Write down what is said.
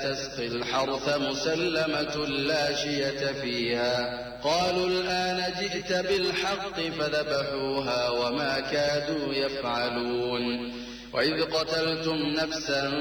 تسقي الحرث مسلمة لا شية فيها قالوا الآن جئت بالحق فذبحوها وما كادوا يفعلون وإذ قتلتم نفسا